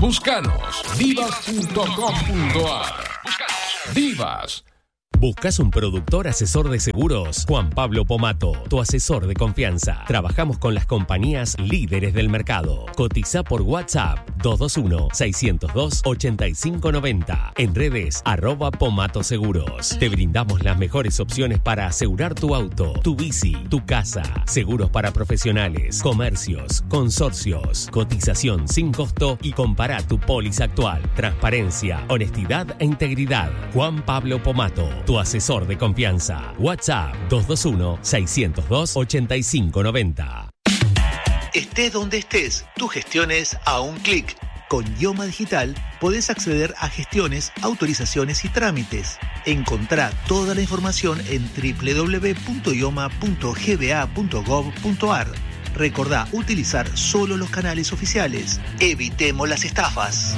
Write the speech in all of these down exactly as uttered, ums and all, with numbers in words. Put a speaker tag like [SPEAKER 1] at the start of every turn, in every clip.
[SPEAKER 1] Búscanos, divas punto com punto a r. Divas.
[SPEAKER 2] ¿Buscas un productor asesor de seguros? Juan Pablo Pomato, tu asesor de confianza. Trabajamos con las compañías líderes del mercado. Cotiza por WhatsApp dos dos uno, seis cero dos, ocho cinco nueve cero. En redes, arroba Pomato Seguros. Te brindamos las mejores opciones para asegurar tu auto, tu bici, tu casa. Seguros para profesionales, comercios, consorcios. Cotización sin costo y compara tu póliza actual. Transparencia, honestidad e integridad. Juan Pablo Pomato, tu asesor de confianza. WhatsApp dos dos uno, seis cero dos, ocho cinco nueve cero.
[SPEAKER 3] Estés donde estés, tus gestiones a un clic. Con Ioma Digital podés acceder a gestiones, autorizaciones y trámites. Encontrá toda la información en doble u doble u doble u punto ioma punto g b a punto gov punto a r. Recordá utilizar solo los canales oficiales. Evitemos las estafas.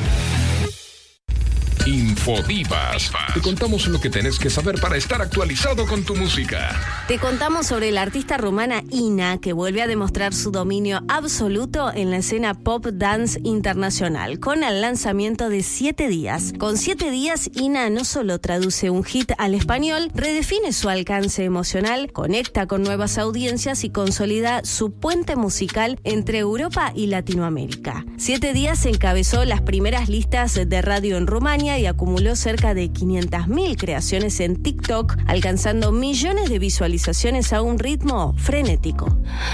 [SPEAKER 1] Infodivas. Te contamos lo que tenés que saber para estar actualizado con tu música.
[SPEAKER 4] Te contamos sobre la artista rumana Ina, que vuelve a demostrar su dominio absoluto en la escena pop dance internacional, con el lanzamiento de Siete Días. Con Siete Días, Ina no solo traduce un hit al español, redefine su alcance emocional, conecta con nuevas audiencias y consolida su puente musical entre Europa y Latinoamérica. Siete Días encabezó las primeras listas de radio en Rumania y acumuló cerca de quinientas mil creaciones en TikTok, alcanzando millones de visualizaciones a un ritmo frenético.